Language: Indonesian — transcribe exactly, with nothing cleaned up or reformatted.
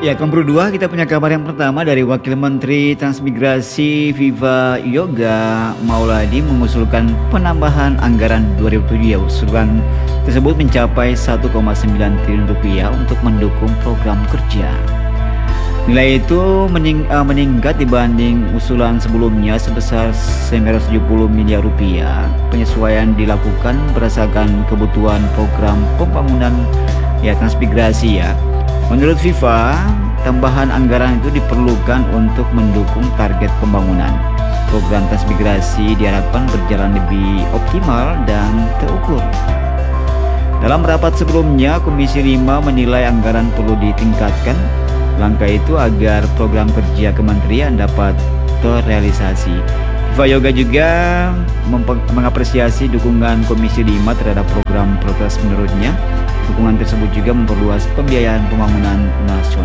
Ya, Kompro dua kita punya kabar yang pertama dari Wakil Menteri Transmigrasi Viva Yoga Mauladi mengusulkan penambahan anggaran dua ribu tujuh ya. Usulan tersebut mencapai satu koma sembilan triliun rupiah untuk mendukung program kerja. Nilai itu mening uh, meningkat dibanding usulan sebelumnya sebesar sembilan ratus tujuh puluh miliar rupiah. Penyesuaian dilakukan berdasarkan kebutuhan program pembangunan ya transmigrasi ya. Menurut Viva, tambahan anggaran itu diperlukan untuk mendukung target pembangunan. Program transmigrasi diharapkan berjalan lebih optimal dan terukur. Dalam rapat sebelumnya, Komisi lima menilai anggaran perlu ditingkatkan. Langkah itu agar program kerja kementerian dapat terrealisasi. Viva Yoga juga mengapresiasi dukungan Komisi lima terhadap program progres menurutnya. Dukungan tersebut juga memperluas pembiayaan pembangunan nasional.